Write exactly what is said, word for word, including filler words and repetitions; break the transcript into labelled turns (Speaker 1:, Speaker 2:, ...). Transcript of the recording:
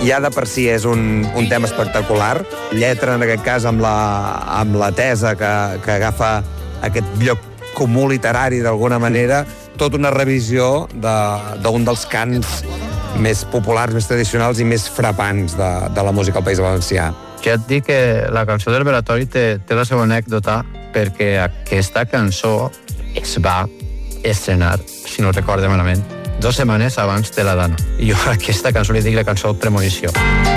Speaker 1: ja de per si és un, un tema espectacular. Lletra, en aquest cas, amb la, amb la tesa que, que agafa aquest lloc comú literari, d'alguna manera, tota una revisió d'un dels cants més populars, més tradicionals i més frapants de, de la música al País Valencià.
Speaker 2: Ja et dic que la cançó del Velatori té, té la seva anècdota, perquè aquesta cançó es va estrenar, si no recorde malament, dues setmanes abans de la Dana. I jo a aquesta cançó li dic la cançó Premonició.